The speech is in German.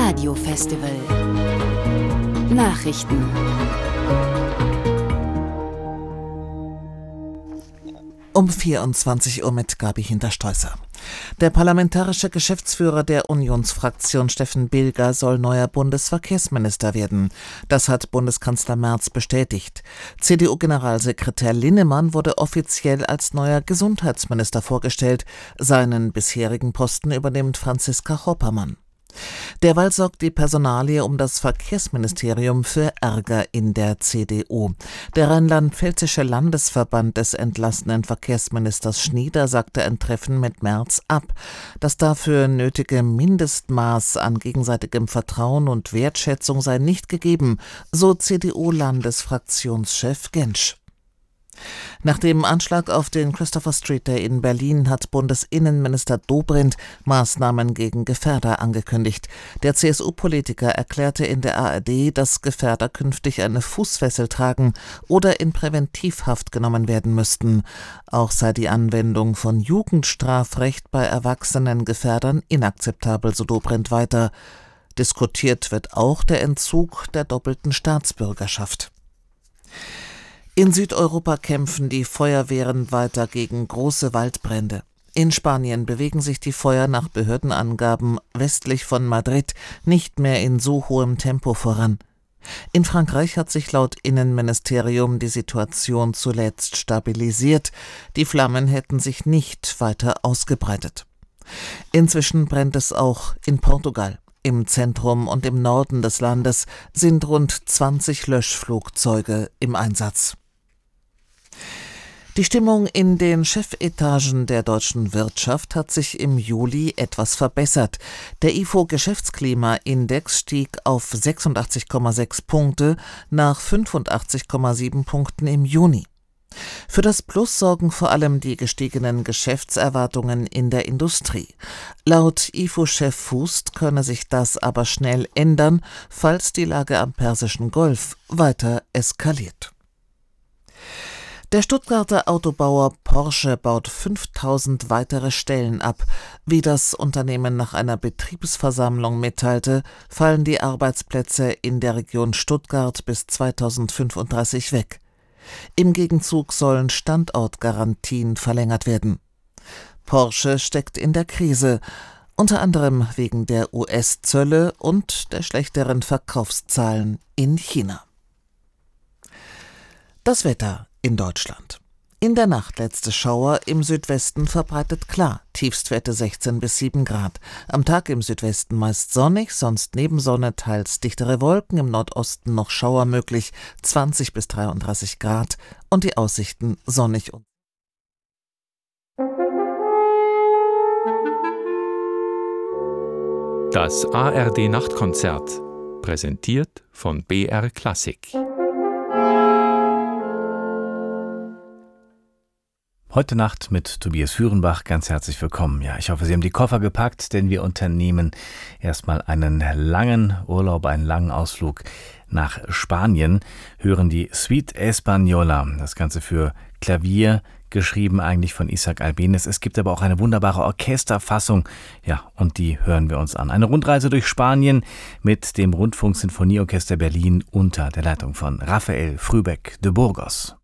Radiofestival. Nachrichten. Um 24 Uhr mit Gabi Hinterstoißer. Der parlamentarische Geschäftsführer der Unionsfraktion Steffen Bilger soll neuer Bundesverkehrsminister werden. Das hat Bundeskanzler Merz bestätigt. CDU-Generalsekretär Linnemann wurde offiziell als neuer Gesundheitsminister vorgestellt. Seinen bisherigen Posten übernimmt Franziska Hoppermann. Derweil sorgt die Personalie um das Verkehrsministerium für Ärger in der CDU. Der rheinland-pfälzische Landesverband des entlassenen Verkehrsministers Schnieder sagte ein Treffen mit Merz ab. Das dafür nötige Mindestmaß an gegenseitigem Vertrauen und Wertschätzung sei nicht gegeben, so CDU-Landesfraktionschef Gentsch. Nach dem Anschlag auf den Christopher Street Day in Berlin hat Bundesinnenminister Dobrindt Maßnahmen gegen Gefährder angekündigt. Der CSU-Politiker erklärte in der ARD, dass Gefährder künftig eine Fußfessel tragen oder in Präventivhaft genommen werden müssten. Auch sei die Anwendung von Jugendstrafrecht bei erwachsenen Gefährdern inakzeptabel, so Dobrindt weiter. Diskutiert wird auch der Entzug der doppelten Staatsbürgerschaft. In Südeuropa kämpfen die Feuerwehren weiter gegen große Waldbrände. In Spanien bewegen sich die Feuer nach Behördenangaben westlich von Madrid nicht mehr in so hohem Tempo voran. In Frankreich hat sich laut Innenministerium die Situation zuletzt stabilisiert. Die Flammen hätten sich nicht weiter ausgebreitet. Inzwischen brennt es auch in Portugal. Im Zentrum und im Norden des Landes sind rund 20 Löschflugzeuge im Einsatz. Die Stimmung in den Chefetagen der deutschen Wirtschaft hat sich im Juli etwas verbessert. Der IFO-Geschäftsklimaindex stieg auf 86,6 Punkte nach 85,7 Punkten im Juni. Für das Plus sorgen vor allem die gestiegenen Geschäftserwartungen in der Industrie. Laut IFO-Chef Fußt könne sich das aber schnell ändern, falls die Lage am Persischen Golf weiter eskaliert. Der Stuttgarter Autobauer Porsche baut 5000 weitere Stellen ab. Wie das Unternehmen nach einer Betriebsversammlung mitteilte, fallen die Arbeitsplätze in der Region Stuttgart bis 2035 weg. Im Gegenzug sollen Standortgarantien verlängert werden. Porsche steckt in der Krise, unter anderem wegen der US-Zölle und der schlechteren Verkaufszahlen in China. Das Wetter in Deutschland. In der Nacht letzte Schauer, im Südwesten verbreitet klar, Tiefstwerte 16 bis 7 Grad. Am Tag im Südwesten meist sonnig, sonst neben Sonne teils dichtere Wolken, im Nordosten noch Schauer möglich, 20 bis 33 Grad und die Aussichten sonnig und Das ARD-Nachtkonzert, präsentiert von BR Klassik. Heute Nacht mit Tobias Führenbach, ganz herzlich willkommen. Ja, ich hoffe, Sie haben die Koffer gepackt, denn wir unternehmen erstmal einen langen Urlaub, einen langen Ausflug nach Spanien, hören die Suite Española, das Ganze für Klavier, geschrieben eigentlich von Isaac Albéniz. Es gibt aber auch eine wunderbare Orchesterfassung, ja, und die hören wir uns an. Eine Rundreise durch Spanien mit dem Rundfunksinfonieorchester Berlin unter der Leitung von Rafael Frühbeck de Burgos.